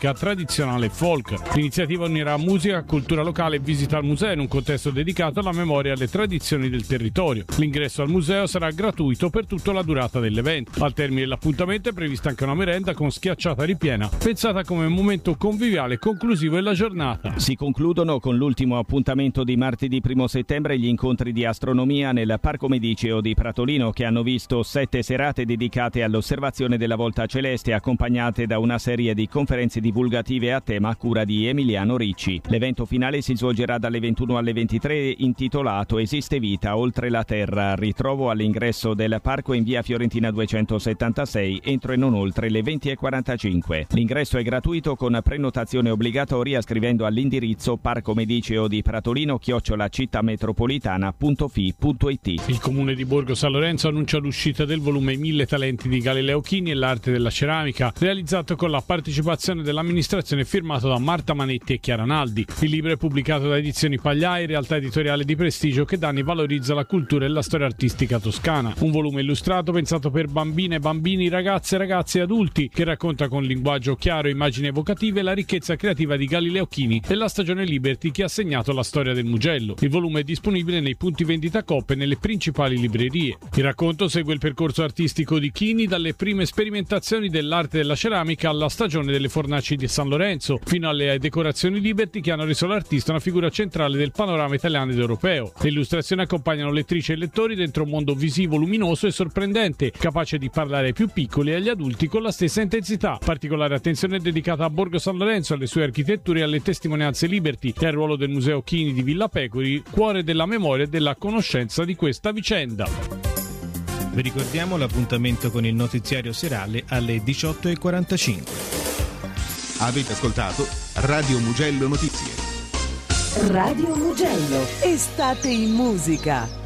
musica tradizionale e folk. L'iniziativa unirà musica, cultura locale e visita al museo in un contesto dedicato alla memoria e alle tradizioni del territorio. L'ingresso al museo sarà gratuito per tutta la durata dell'evento. Al termine dell'appuntamento è prevista anche una merenda con schiacciata ripiena, pensata come momento conviviale conclusivo della giornata. Si concludono con l'ultimo appuntamento di martedì 1 settembre gli incontri di astronomia nel Parco Mediceo di Pratolino, che hanno visto 7 serate dedicate all'osservazione della volta celeste, accompagnate da una serie di conferenze divulgative a tema a cura di Emiliano Ricci. L'evento finale si svolgerà dalle 21 alle 23, intitolato Esiste vita oltre la Terra. Ritrovo all'ingresso del parco in via Fiorentina 276 entro e non oltre le 20:45. L'ingresso è gratuito con prenotazione obbligatoria scrivendo all'indirizzo parcomediceo di Pratolino @cittametropolitana.fi.it. Il comune di Borgo San Lorenzo annuncia l'uscita del volume 1000 talenti di Galileo Chini e l'arte della ceramica, realizzato con la partecipazione dell'amministrazione e firmato da Marta Manetti e Chiara Naldi. Il libro è pubblicato da Edizioni Pagliai, realtà editoriale di prestigio che da anni valorizza la cultura e la storia artistica toscana. Un volume illustrato pensato per bambine, bambini, ragazze, ragazzi e adulti, che racconta con linguaggio chiaro e immagini evocative la ricchezza creativa di Galileo Chini e la stagione Liberty che ha segnato la storia del Mugello. Il volume è disponibile nei punti vendita Coop e nelle principali librerie. Il racconto segue il percorso artistico di Chini dalle prime sperimentazioni dell'arte della ceramica alla stagione delle fornaci di San Lorenzo, fino alle decorazioni Liberty che hanno reso l'artista una figura centrale del panorama italiano ed europeo. Le illustrazioni accompagnano lettrici e lettori dentro un mondo visivo, luminoso e sorprendente, capace di parlare ai più piccoli e agli adulti con la stessa intensità. Particolare attenzione è dedicata a Borgo San Lorenzo, alle sue architetture e alle testimonianze Liberty e al ruolo del Museo Chini di Villa Pecori, cuore della memoria e della conoscenza di questa vicenda. Vi ricordiamo l'appuntamento con il notiziario serale alle 18:45. Avete ascoltato Radio Mugello Notizie. Radio Mugello, estate in musica.